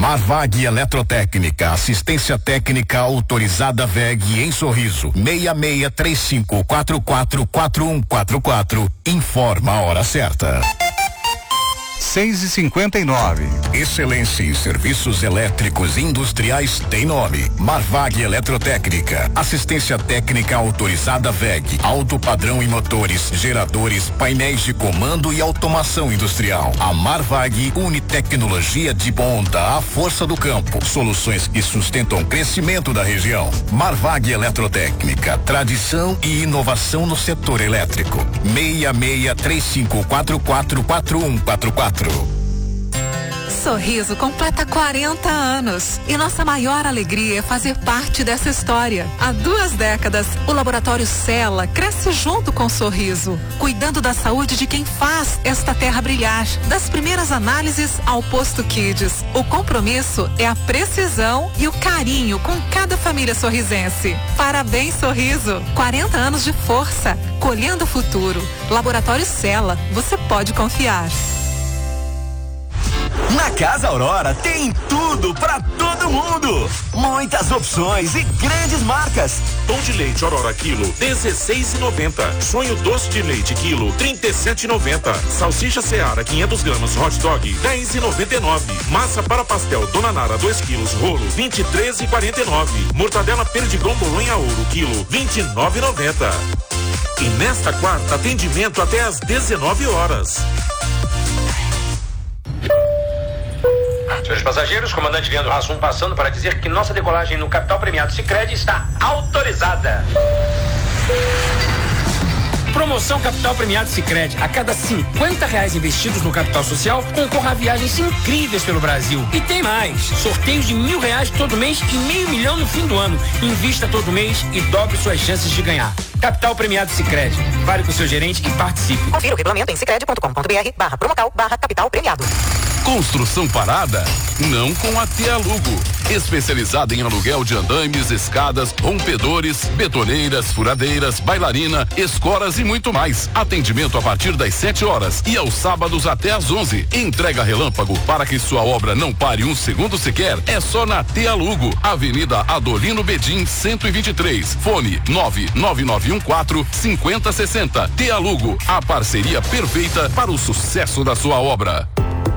Marvag Eletrotécnica, assistência técnica autorizada VEG em Sorriso, 6635444144. Informa a hora certa. 6h59. Excelência em serviços elétricos industriais tem nome. Marvag Eletrotécnica. Assistência técnica autorizada VEG. Alto padrão em motores, geradores, painéis de comando e automação industrial. A Marvag une tecnologia de ponta à força do campo. Soluções que sustentam o crescimento da região. Marvag Eletrotécnica. Tradição e inovação no setor elétrico. 6635444144. Sorriso completa 40 anos e nossa maior alegria é fazer parte dessa história. Há 2 décadas, o Laboratório Cella cresce junto com o Sorriso, cuidando da saúde de quem faz esta terra brilhar. Das primeiras análises ao posto Kids, o compromisso é a precisão e o carinho com cada família sorrisense. Parabéns, Sorriso! 40 anos de força, colhendo o futuro. Laboratório Cella, você pode confiar. Na Casa Aurora tem tudo pra todo mundo. Muitas opções e grandes marcas. Pão de leite Aurora quilo, R$16,90. Sonho doce de leite quilo, R$37,90. Salsicha Seara 500 gramas hot dog, R$10,99. Massa para pastel Dona Nara 2 quilos rolo, R$23,49. Mortadela Perdigão Bolonha Ouro quilo, R$29,90. E nesta quarta, atendimento até às 19 horas. Senhores passageiros, comandante Leandro Hassum passando para dizer que nossa decolagem no Capital Premiado Sicredi está autorizada. Promoção Capital Premiado Sicredi. A cada R$50 investidos no capital social, concorra a viagens incríveis pelo Brasil. E tem mais. Sorteios de R$1.000 todo mês e R$500 mil no fim do ano. Invista todo mês e dobre suas chances de ganhar. Capital Premiado Sicredi. Fale com o seu gerente e participe. Confira o regulamento em sicredi.com.br/promocal/capital premiado. Construção parada? Não com a Tealugo. Especializada em aluguel de andaimes, escadas, rompedores, betoneiras, furadeiras, bailarina, escoras e muito mais. Atendimento a partir das 7 horas e aos sábados até às 11. Entrega relâmpago para que sua obra não pare um segundo sequer. É só na Tealugo, Avenida Adolino Bedim 123. Fone 99914-5060. Tealugo, a parceria perfeita para o sucesso da sua obra.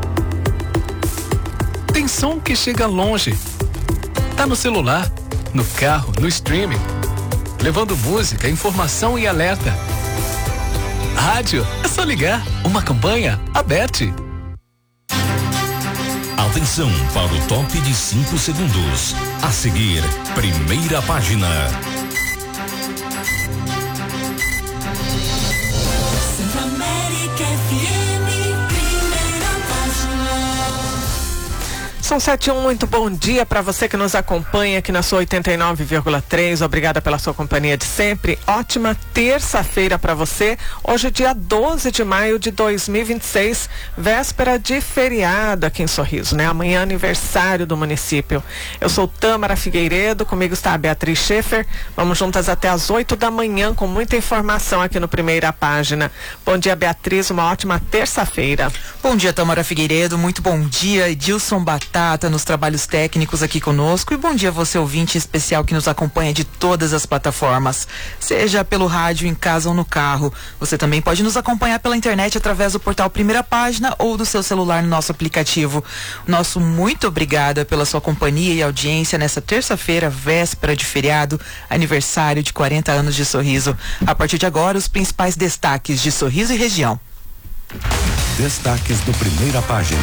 Tem som que chega longe. Tá no celular, no carro, no streaming, levando música, informação e alerta. Rádio, é só ligar. Uma campanha aberta. Atenção para o top de 5 segundos. A seguir, primeira página. São 7h01, muito bom dia para você que nos acompanha aqui na sua 89,3. Obrigada pela sua companhia de sempre. Ótima terça-feira para você. Hoje, dia 12 de maio de 2026, véspera de feriado aqui em Sorriso, né? Amanhã, aniversário do município. Eu sou Tâmara Figueiredo, comigo está a Beatriz Schaefer. Vamos juntas até às 8 da manhã com muita informação aqui no Primeira Página. Bom dia, Beatriz, uma ótima terça-feira. Bom dia, Tâmara Figueiredo, muito bom dia. Edilson Batata nos trabalhos técnicos aqui conosco, e bom dia você, ouvinte especial que nos acompanha de todas as plataformas, seja pelo rádio, em casa ou no carro. Você também pode nos acompanhar pela internet através do portal Primeira Página ou do seu celular no nosso aplicativo. Nosso muito obrigada pela sua companhia e audiência nessa terça-feira, véspera de feriado, aniversário de 40 anos de Sorriso. A partir de agora, os principais destaques de Sorriso e região. Destaques do Primeira Página.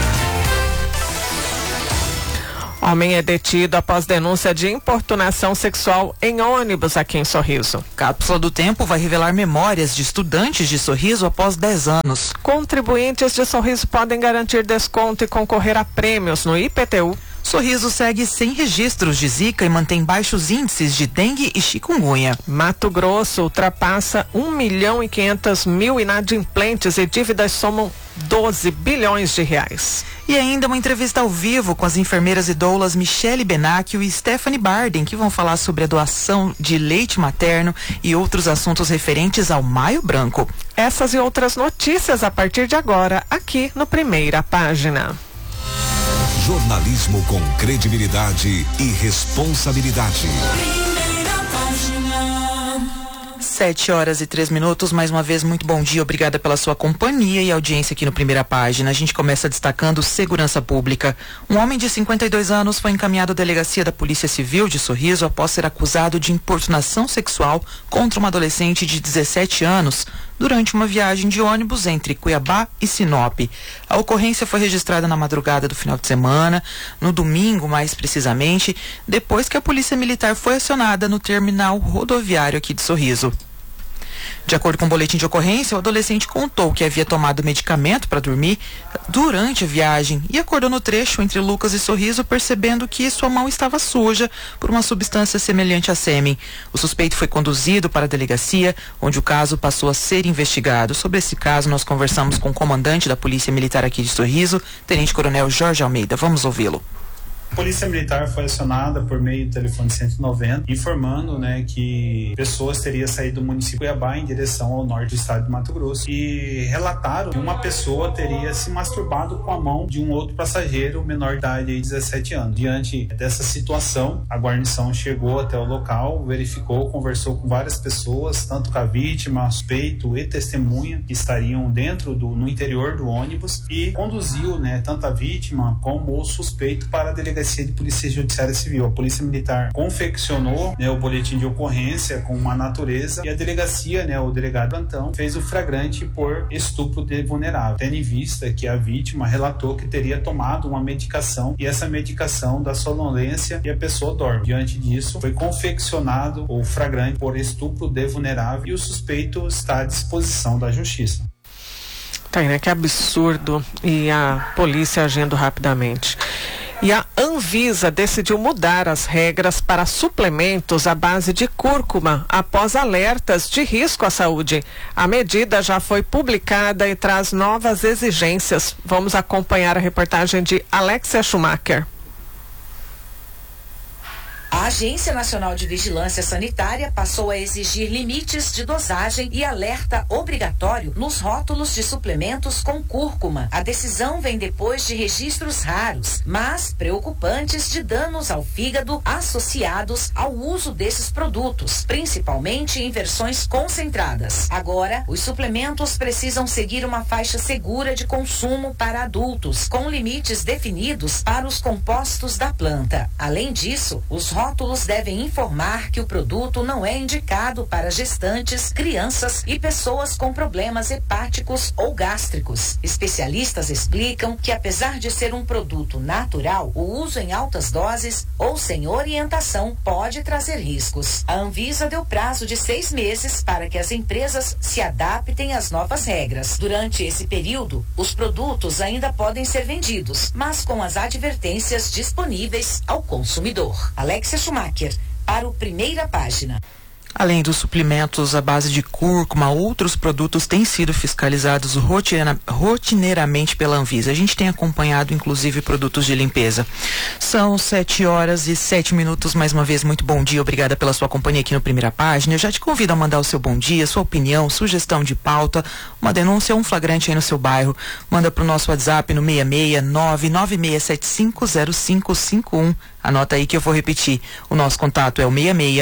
Homem é detido após denúncia de importunação sexual em ônibus aqui em Sorriso. Cápsula do Tempo vai revelar memórias de estudantes de Sorriso após 10 anos. Contribuintes de Sorriso podem garantir desconto e concorrer a prêmios no IPTU. Sorriso segue sem registros de Zika e mantém baixos índices de dengue e chikungunya. Mato Grosso ultrapassa 1.500.000 inadimplentes e dívidas somam 12 bilhões de reais. E ainda uma entrevista ao vivo com as enfermeiras e doulas Michele Benacchio e Stephanie Barden, que vão falar sobre a doação de leite materno e outros assuntos referentes ao Maio Branco. Essas e outras notícias a partir de agora, aqui no Primeira Página. Jornalismo com credibilidade e responsabilidade. 7h03, mais uma vez, muito bom dia, obrigada pela sua companhia e audiência aqui no Primeira Página. A gente começa destacando segurança pública. Um homem de 52 anos foi encaminhado à delegacia da Polícia Civil de Sorriso após ser acusado de importunação sexual contra uma adolescente de 17 anos durante uma viagem de ônibus entre Cuiabá e Sinop. A ocorrência foi registrada na madrugada do final de semana, no domingo mais precisamente, depois que a Polícia Militar foi acionada no terminal rodoviário aqui de Sorriso. De acordo com o boletim de ocorrência, o adolescente contou que havia tomado medicamento para dormir durante a viagem e acordou no trecho entre Lucas e Sorriso percebendo que sua mão estava suja por uma substância semelhante a sêmen. O suspeito foi conduzido para a delegacia, onde o caso passou a ser investigado. Sobre esse caso, nós conversamos com o comandante da Polícia Militar aqui de Sorriso, Tenente Coronel Jorge Almeida. Vamos ouvi-lo. A Polícia Militar foi acionada por meio do telefone 190, informando, que pessoas teriam saído do município de Cuiabá em direção ao norte do estado de Mato Grosso e relataram que uma pessoa teria se masturbado com a mão de um outro passageiro menor de idade, de 17 anos. Diante dessa situação, a guarnição chegou até o local, verificou, conversou com várias pessoas, tanto com a vítima, suspeito e testemunha, que estariam no interior do ônibus, e conduziu, tanto a vítima como o suspeito para a delegacia de Polícia Judiciária Civil. A Polícia Militar confeccionou o boletim de ocorrência com uma natureza e a delegacia, o delegado Antão, fez o flagrante por estupro de vulnerável, tendo em vista que a vítima relatou que teria tomado uma medicação e essa medicação dá sonolência e a pessoa dorme. Diante disso, foi confeccionado o flagrante por estupro de vulnerável e o suspeito está à disposição da Justiça. Tá aí, que absurdo, e a polícia agindo rapidamente. E a Anvisa decidiu mudar as regras para suplementos à base de cúrcuma após alertas de risco à saúde. A medida já foi publicada e traz novas exigências. Vamos acompanhar a reportagem de Alexia Schumacher. A Agência Nacional de Vigilância Sanitária passou a exigir limites de dosagem e alerta obrigatório nos rótulos de suplementos com cúrcuma. A decisão vem depois de registros raros, mas preocupantes, de danos ao fígado associados ao uso desses produtos, principalmente em versões concentradas. Agora, os suplementos precisam seguir uma faixa segura de consumo para adultos, com limites definidos para os compostos da planta. Além disso, os rótulos devem informar que o produto não é indicado para gestantes, crianças e pessoas com problemas hepáticos ou gástricos. Especialistas explicam que, apesar de ser um produto natural, o uso em altas doses ou sem orientação pode trazer riscos. A Anvisa deu prazo de 6 meses para que as empresas se adaptem às novas regras. Durante esse período, os produtos ainda podem ser vendidos, mas com as advertências disponíveis ao consumidor. Alexia Schumacher, para o Primeira Página. Além dos suplementos à base de cúrcuma, outros produtos têm sido fiscalizados rotineiramente pela Anvisa. A gente tem acompanhado, inclusive, produtos de limpeza. São 7h07, mais uma vez, muito bom dia, obrigada pela sua companhia aqui no Primeira Página. Eu já te convido a mandar o seu bom dia, sua opinião, sugestão de pauta, uma denúncia ou um flagrante aí no seu bairro. Manda para o nosso WhatsApp no 66996750551. Anota aí que eu vou repetir. O nosso contato é o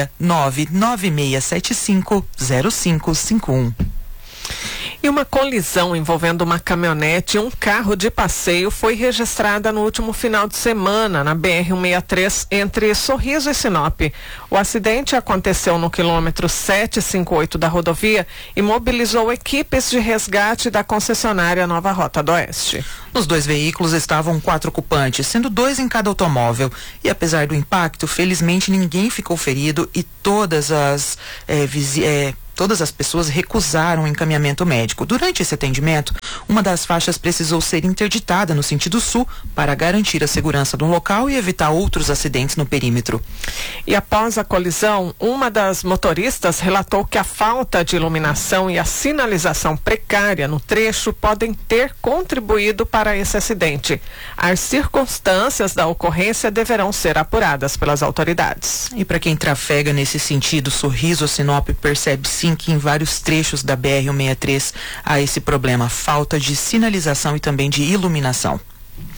66996750551. E uma colisão envolvendo uma caminhonete e um carro de passeio foi registrada no último final de semana na BR-163 entre Sorriso e Sinop. O acidente aconteceu no quilômetro 758 da rodovia e mobilizou equipes de resgate da concessionária Nova Rota do Oeste. Nos dois veículos estavam 4 ocupantes, sendo 2 em cada automóvel. E apesar do impacto, felizmente ninguém ficou ferido e todas as pessoas recusaram o encaminhamento médico. Durante esse atendimento, uma das faixas precisou ser interditada no sentido sul para garantir a segurança do local e evitar outros acidentes no perímetro. E após a colisão, uma das motoristas relatou que a falta de iluminação e a sinalização precária no trecho podem ter contribuído para esse acidente. As circunstâncias da ocorrência deverão ser apuradas pelas autoridades. E para quem trafega nesse sentido, Sorriso, Sinop, percebe sim que em vários trechos da BR-163 há esse problema, falta de sinalização e também de iluminação.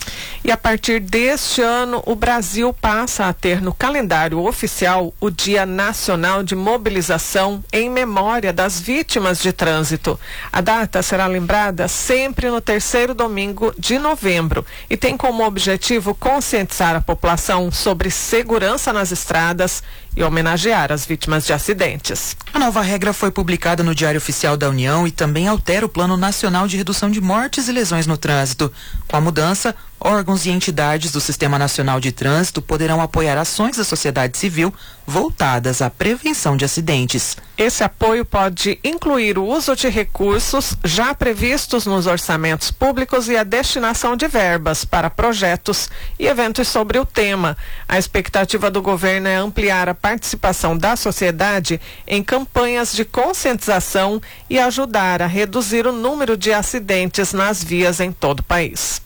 E a partir deste ano, o Brasil passa a ter no calendário oficial o Dia Nacional de Mobilização em memória das vítimas de trânsito. A data será lembrada sempre no terceiro domingo de novembro e tem como objetivo conscientizar a população sobre segurança nas estradas e homenagear as vítimas de acidentes. A nova regra foi publicada no Diário Oficial da União e também altera o Plano Nacional de Redução de Mortes e Lesões no Trânsito. Com a mudança, órgãos e entidades do Sistema Nacional de Trânsito poderão apoiar ações da sociedade civil voltadas à prevenção de acidentes. Esse apoio pode incluir o uso de recursos já previstos nos orçamentos públicos e a destinação de verbas para projetos e eventos sobre o tema. A expectativa do governo é ampliar a participação da sociedade em campanhas de conscientização e ajudar a reduzir o número de acidentes nas vias em todo o país.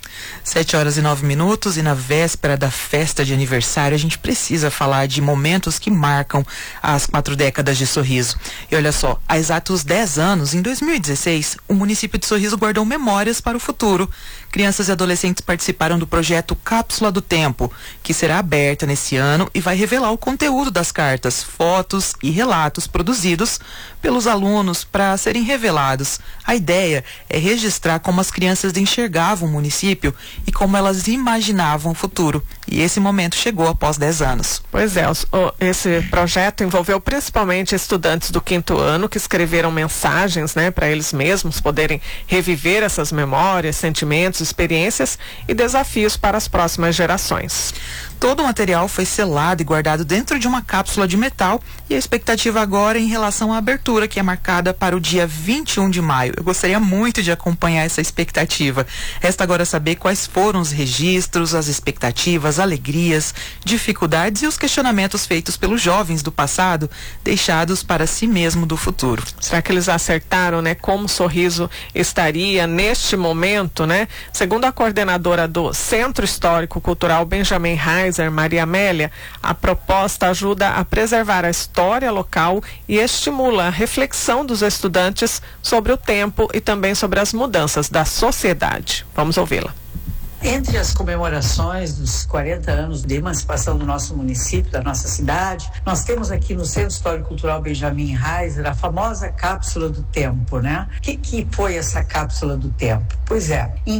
7h09 e na véspera da festa de aniversário a gente precisa falar de momentos que marcam as 4 décadas de Sorriso. E olha só, há exatos 10 anos, em 2016, o município de Sorriso guardou memórias para o futuro. Crianças e adolescentes participaram do projeto Cápsula do Tempo, que será aberta nesse ano e vai revelar o conteúdo das cartas, fotos e relatos produzidos pelos alunos para serem revelados. A ideia é registrar como as crianças enxergavam o município e como elas imaginavam o futuro. E esse momento chegou após 10 anos. Pois é, esse projeto envolveu principalmente estudantes do 5º ano que escreveram mensagens, para eles mesmos poderem reviver essas memórias, sentimentos, experiências e desafios para as próximas gerações. Todo o material foi selado e guardado dentro de uma cápsula de metal e a expectativa agora é em relação à abertura, que é marcada para o dia 21 de maio. Eu gostaria muito de acompanhar essa expectativa. Resta agora saber quais foram os registros, as expectativas, alegrias, dificuldades e os questionamentos feitos pelos jovens do passado, deixados para si mesmo do futuro. Será que eles acertaram, como o Sorriso estaria neste momento, Segundo a coordenadora do Centro Histórico Cultural Benjamin Heiser, Maria Amélia, a proposta ajuda a preservar a história local e estimula a reflexão dos estudantes sobre o tempo e também sobre as mudanças da sociedade. Vamos ouvi-la. Entre as comemorações dos 40 anos de emancipação do nosso município, da nossa cidade, nós temos aqui no Centro Histórico Cultural Benjamin Heiser a famosa Cápsula do Tempo, O que foi essa Cápsula do Tempo? Pois é, em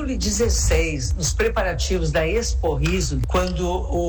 2016, nos preparativos da Expo Riso, quando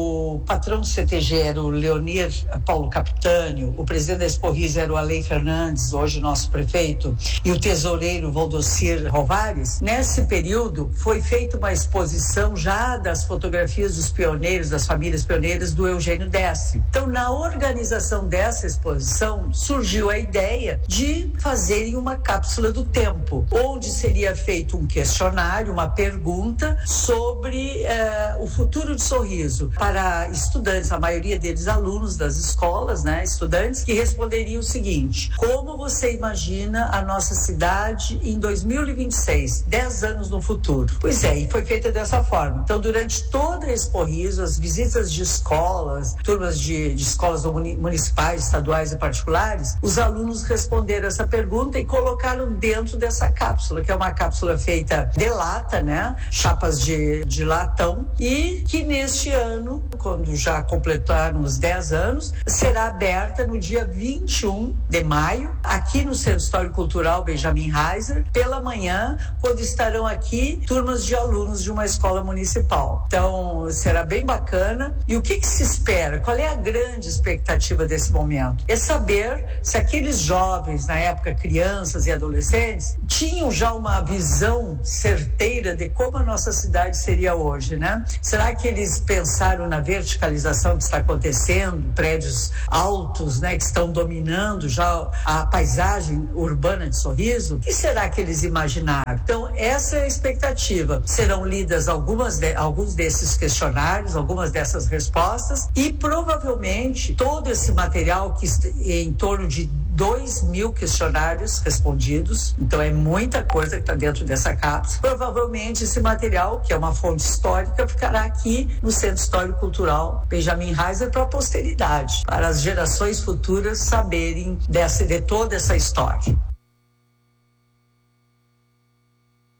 o patrão do CTG era o Leonir Paulo Capitânio, o presidente da Expo Riso era o Alei Fernandes, hoje nosso prefeito, e o tesoureiro Valdocir Rovares, nesse período foi feita uma exposição já das fotografias dos pioneiros, das famílias pioneiras do Eugênio Destri. Então, na organização dessa exposição, surgiu a ideia de fazerem uma cápsula do tempo, onde seria feito um questionário, uma pergunta sobre o futuro de Sorriso para estudantes, a maioria deles alunos das escolas, estudantes, que responderiam o seguinte: como você imagina a nossa cidade em 2026, 10 anos no futuro? Pois é, e foi feita dessa forma. Então, durante toda a Expo Riso, as visitas de escolas, turmas de escolas municipais, estaduais e particulares, os alunos responderam essa pergunta e colocaram dentro dessa cápsula, que é uma cápsula feita de lata, chapas de latão, e que neste ano, quando já completaram os 10 anos, será aberta no dia 21 de maio, aqui no Centro Histórico Cultural Benjamin Heiser, pela manhã, quando estarão aqui turmas de alunos de uma escola municipal. Então, será bem bacana. E o que se espera? Qual é a grande expectativa desse momento? É saber se aqueles jovens, na época crianças e adolescentes, tinham já uma visão certeira de como a nossa cidade seria hoje, Será que eles pensaram na verticalização que está acontecendo, prédios altos, que estão dominando já a paisagem urbana de Sorriso? O que será que eles imaginaram? Então, essa é a expectativa. Serão lidas alguns desses questionários, algumas dessas respostas, e provavelmente todo esse material, que em torno de 2.000 questionários respondidos, então é muita coisa que está dentro dessa cápsula. Provavelmente esse material, que é uma fonte histórica, ficará aqui no Centro Histórico Cultural Benjamin Heiser para a posteridade, para as gerações futuras saberem de toda essa história.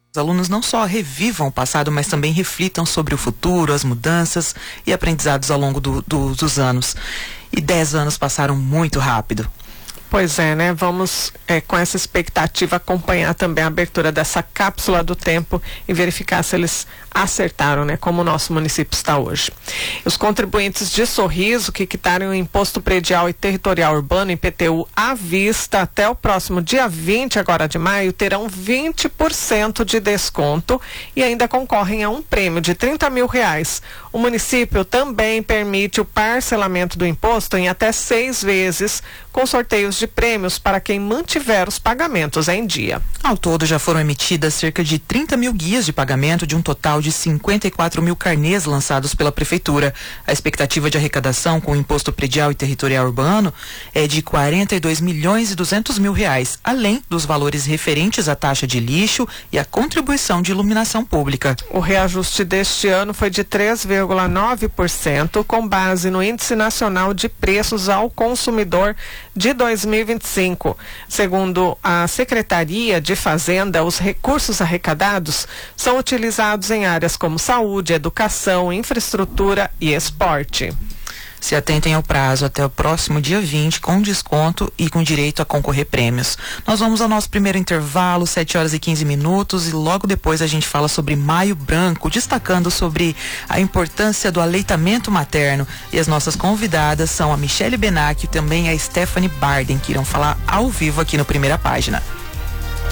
Os alunos não só revivam o passado, mas também reflitam sobre o futuro, as mudanças e aprendizados ao longo dos anos. E 10 anos passaram muito rápido. Pois é, né? Vamos com essa expectativa acompanhar também a abertura dessa cápsula do tempo e verificar se eles acertaram, né? Como o nosso município está hoje. Os contribuintes de Sorriso que quitarem o Imposto Predial e Territorial Urbano, IPTU, à vista até o próximo dia 20 agora de maio, terão 20% de desconto e ainda concorrem a um prêmio de R$30 mil. O município também permite o parcelamento do imposto em até 6 vezes, com sorteios de prêmios para quem mantiver os pagamentos em dia. Ao todo já foram emitidas cerca de 30 mil guias de pagamento de um total de 54 mil carnês lançados pela Prefeitura. A expectativa de arrecadação com o Imposto Predial e Territorial Urbano é de R$42 milhões e 200 mil, além dos valores referentes à taxa de lixo e à contribuição de iluminação pública. O reajuste deste ano foi de 3,9%, com base no Índice Nacional de Preços ao Consumidor de 2025. Segundo a Secretaria de Fazenda, os recursos arrecadados são utilizados em áreas como saúde, educação, infraestrutura e esporte. Se atentem ao prazo até o próximo dia 20, com desconto e com direito a concorrer prêmios. Nós vamos ao nosso primeiro intervalo, 7h15, e logo depois a gente fala sobre Maio Branco, destacando sobre a importância do aleitamento materno. E as nossas convidadas são a Michele Benac e também a Stephanie Barden, que irão falar ao vivo aqui no Primeira Página.